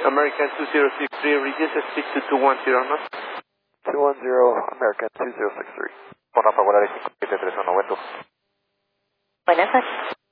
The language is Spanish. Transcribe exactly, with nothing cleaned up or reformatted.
American two zero six three, reduce speed to two one zero knots. two one zero, American two zero six three. Con Rafa Volaris cinco siete tres uno, buen tour. Buenas noches.